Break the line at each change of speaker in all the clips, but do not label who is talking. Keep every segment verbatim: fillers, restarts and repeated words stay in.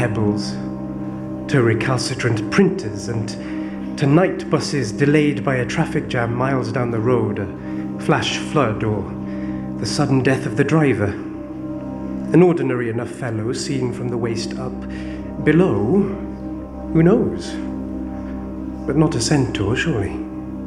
pebbles, to recalcitrant printers, and to night buses delayed by a traffic jam miles down the road, a flash flood, or the sudden death of the driver. An ordinary enough fellow seen from the waist up. Below, who knows? But not a centaur, surely.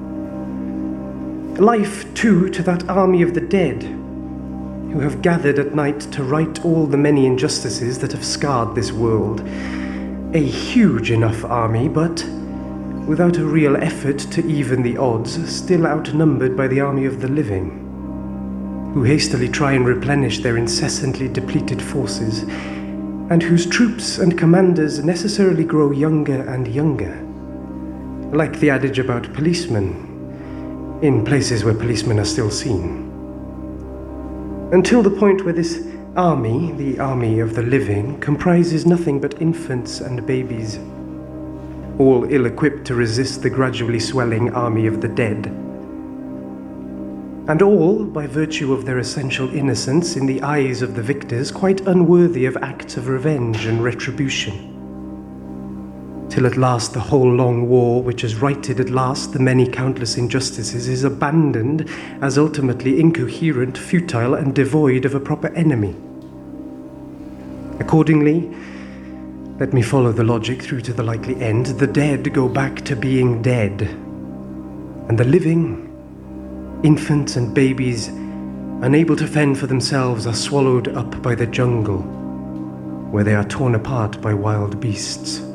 Life, too, to that army of the dead, who have gathered at night to right all the many injustices that have scarred this world. A huge enough army, but without a real effort to even the odds, still outnumbered by the army of the living, who hastily try and replenish their incessantly depleted forces, and whose troops and commanders necessarily grow younger and younger, like the adage about policemen, in places where policemen are still seen. Until the point where this army, the army of the living, comprises nothing but infants and babies, all ill-equipped to resist the gradually swelling army of the dead, and all, by virtue of their essential innocence in the eyes of the victors, quite unworthy of acts of revenge and retribution. Till at last the whole long war, which has righted at last the many countless injustices, is abandoned as ultimately incoherent, futile, and devoid of a proper enemy. Accordingly, let me follow the logic through to the likely end. The dead go back to being dead, and the living, infants and babies, unable to fend for themselves, are swallowed up by the jungle, where they are torn apart by wild beasts.